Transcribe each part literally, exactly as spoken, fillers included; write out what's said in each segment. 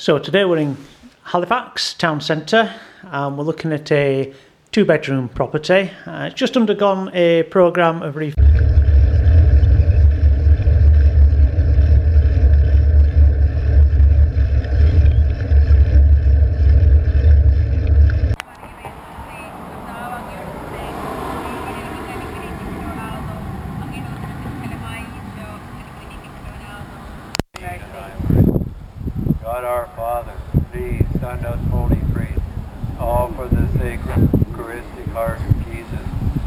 So today we're in Halifax town centre and we're looking at a two bedroom property. Uh, it's just undergone a programme of refurb. God our Father, please send us holy priest, all for the sacred Eucharistic heart of Jesus.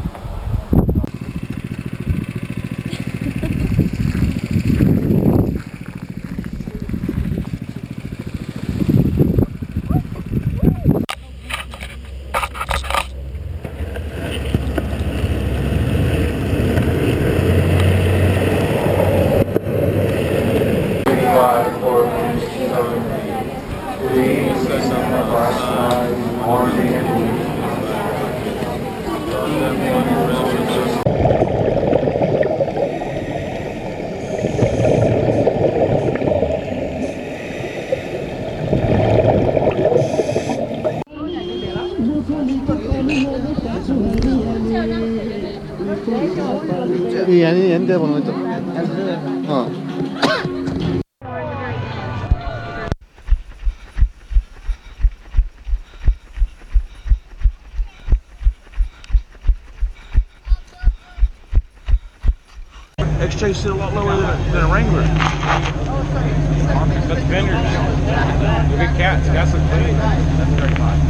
Yani yeni de bunu. Ha. X J is a lot lower than a, than a Wrangler. That's vineyards. Look at cats. Cats look big. That's very hot.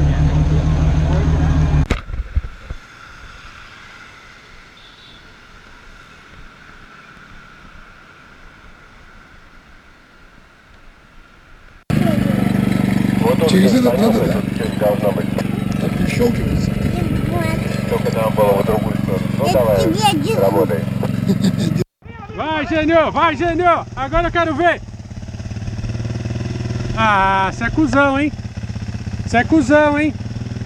Через этот надо, да? Так прищелкивается. Только нам было в другую сторону. Ну давай, работай. Vai, Gênio! Vai, Gênio! Agora eu quero ver! Ah, você é cuzão, hein? Você é cuzão, hein?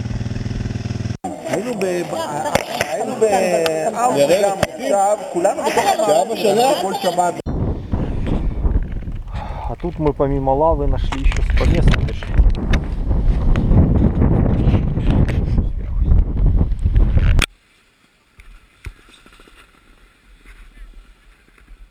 היינו ב... היינו באאודי גם עכשיו, כולנו כל שבת. А тут мы помимо лавы нашли еще поместно дошли.